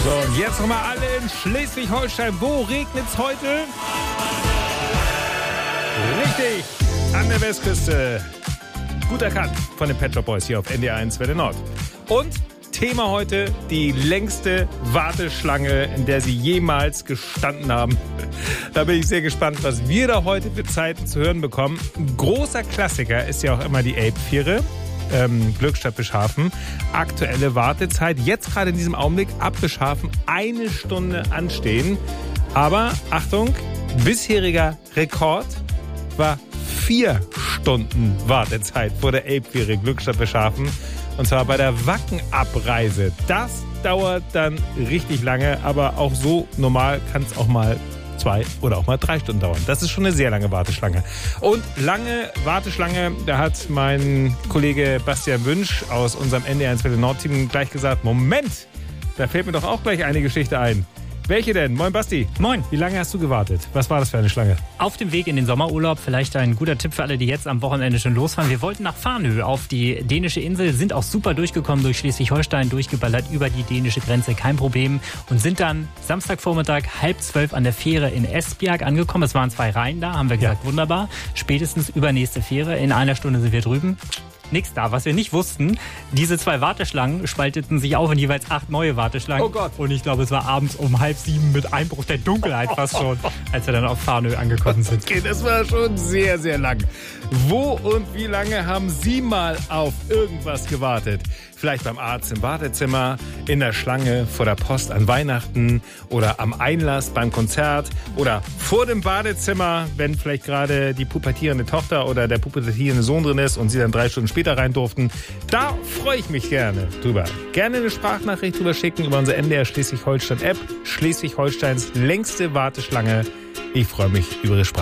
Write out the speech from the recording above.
So, und jetzt nochmal alle in Schleswig-Holstein. Wo regnet's heute? Richtig, an der Westküste. Gut erkannt von den Pet Shop Boys hier auf NDR 1 Welle Nord. Und Thema heute, die längste Warteschlange, in der Sie jemals gestanden haben. Da bin ich sehr gespannt, was wir da heute für Zeiten zu hören bekommen. Ein großer Klassiker ist ja auch immer die Elbviere. Glückstadt Bischhafen. Aktuelle Wartezeit, jetzt gerade in diesem Augenblick ab Bischhafen 1 Stunde anstehen. Aber Achtung, bisheriger Rekord war 4 Stunden Wartezeit vor der Elbviere Glückstadt Bischhafen. Und zwar bei der Wackenabreise. Das dauert dann richtig lange, aber auch so normal kann es auch mal 2 oder auch mal 3 Stunden dauern. Das ist schon eine sehr lange Warteschlange. Und lange Warteschlange, da hat mein Kollege Bastian Wünsch aus unserem NDR 1 Welle Nord Team gleich gesagt, Moment, da fällt mir doch auch gleich eine Geschichte ein. Welche denn? Moin Basti. Moin. Wie lange hast du gewartet? Was war das für eine Schlange? Auf dem Weg in den Sommerurlaub, vielleicht ein guter Tipp für alle, die jetzt am Wochenende schon losfahren. Wir wollten nach Farnö auf die dänische Insel, sind auch super durchgekommen durch Schleswig-Holstein, durchgeballert über die dänische Grenze, kein Problem. Und sind dann Samstagvormittag 11:30 an der Fähre in Esbjerg angekommen. Es waren 2 Reihen da, haben wir gesagt, wunderbar. Spätestens übernächste Fähre, in 1 Stunde sind wir drüben. Nichts da. Was wir nicht wussten, diese 2 Warteschlangen spalteten sich auf in jeweils 8 neue Warteschlangen. Oh Gott. Und ich glaube, es war abends um 6:30 mit Einbruch der Dunkelheit fast schon, als wir dann auf Farnö angekommen sind. Okay, das war schon sehr, sehr lang. Wo und wie lange haben Sie mal auf irgendwas gewartet? Vielleicht beim Arzt im Wartezimmer, in der Schlange vor der Post an Weihnachten oder am Einlass beim Konzert oder vor dem Badezimmer, wenn vielleicht gerade die pubertierende Tochter oder der pubertierende Sohn drin ist und Sie dann 3 Stunden später rein durften. Da freue ich mich gerne drüber. Gerne eine Sprachnachricht drüber schicken über unsere NDR Schleswig-Holstein-App. Schleswig-Holsteins längste Warteschlange. Ich freue mich über Ihre Sprache.